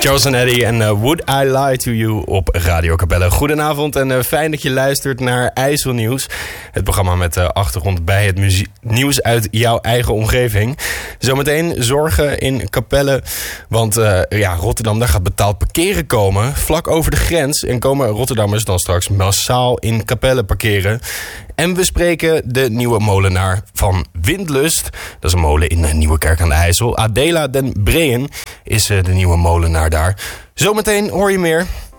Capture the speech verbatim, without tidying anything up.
Charles and Eddie en uh, Would I Lie to You op Radio Capelle. Goedenavond en uh, fijn dat je luistert naar IJsselnieuws. Het programma met uh, achtergrond bij het muzie- nieuws uit jouw eigen omgeving. Zometeen zorgen in Capelle, want uh, ja, Rotterdam, daar gaat betaald parkeren komen. Vlak over de grens en komen Rotterdammers dan straks massaal in Capelle parkeren. En we spreken de nieuwe molenaar van Windlust. Dat is een molen in Nieuwekerk aan de IJssel. Adela den Breen is de nieuwe molenaar daar. Zometeen hoor je meer.